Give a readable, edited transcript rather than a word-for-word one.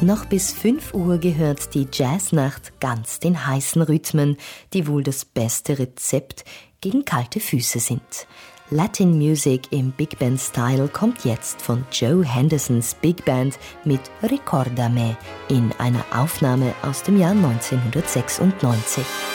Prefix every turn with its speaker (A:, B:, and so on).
A: Noch bis 5 Uhr gehört die Jazznacht ganz den heißen Rhythmen, die wohl das beste Rezept gegen kalte Füße sind. Latin Music im Big Band Style kommt jetzt von Joe Hendersons Big Band mit Ricordame in einer Aufnahme aus dem Jahr 1996.